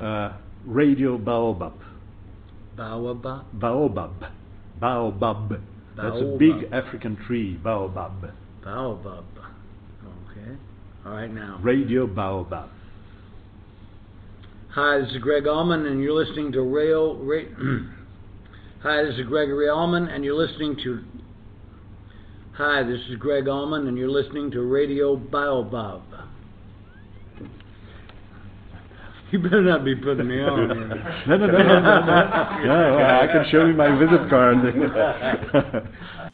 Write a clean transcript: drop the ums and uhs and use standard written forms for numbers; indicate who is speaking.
Speaker 1: Radio Baobab.
Speaker 2: Baobab?
Speaker 1: Baobab. Baobab. That's a
Speaker 2: Baobab.
Speaker 1: big African tree, baobab.
Speaker 2: Baobab. Okay. All right, now.
Speaker 1: Radio Baobab.
Speaker 2: Hi, this is Greg Allman, and you're listening to Hi, this is Gregory Allman, and you're listening to... Hi, this is Greg Allman, and you're listening to Radio Baobab. You better not be putting me on.
Speaker 1: No, I can show you my visit card.